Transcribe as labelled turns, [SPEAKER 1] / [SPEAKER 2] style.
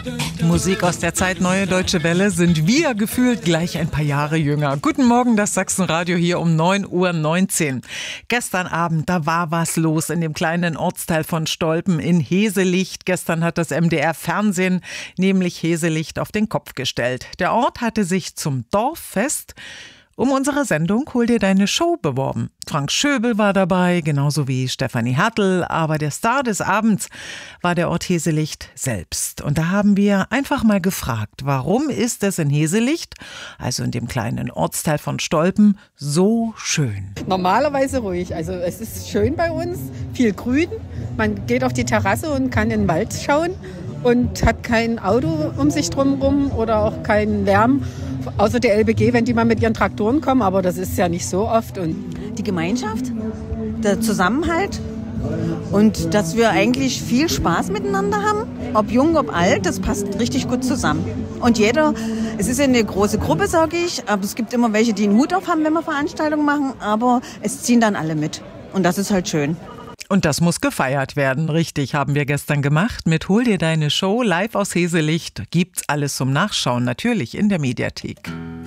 [SPEAKER 1] Musik aus der Zeit Neue Deutsche Welle sind wir gefühlt gleich ein paar Jahre jünger. Guten Morgen, das Sachsenradio hier um 9:19 Uhr. Gestern Abend, da war was los in dem kleinen Ortsteil von Stolpen in Heselicht. Gestern hat das MDR Fernsehen nämlich Heselicht auf den Kopf gestellt. Der Ort hatte sich zum Dorffest um unsere Sendung Hol dir deine Show beworben. Frank Schöbel war dabei, genauso wie Stefanie Hertel, aber der Star des Abends war der Ort Heselicht selbst. Und da haben wir einfach mal gefragt, warum ist es in Heselicht, also in dem kleinen Ortsteil von Stolpen, so schön?
[SPEAKER 2] Normalerweise ruhig, also es ist schön bei uns, viel Grün, man geht auf die Terrasse und kann in den Wald schauen und hat kein Auto um sich drumherum oder auch keinen Lärm. Außer der LBG, wenn die mal mit ihren Traktoren kommen, aber das ist ja nicht so oft. Und
[SPEAKER 3] die Gemeinschaft, der Zusammenhalt und dass wir eigentlich viel Spaß miteinander haben, ob jung, ob alt, das passt richtig gut zusammen. Und es ist eine große Gruppe, sage ich, aber es gibt immer welche, die einen Hut auf haben, wenn wir Veranstaltungen machen, aber es ziehen dann alle mit und das ist halt schön.
[SPEAKER 1] Und das muss gefeiert werden. Richtig, haben wir gestern gemacht. Mit Hol dir deine Show live aus Heselicht gibt's alles zum Nachschauen, natürlich in der Mediathek.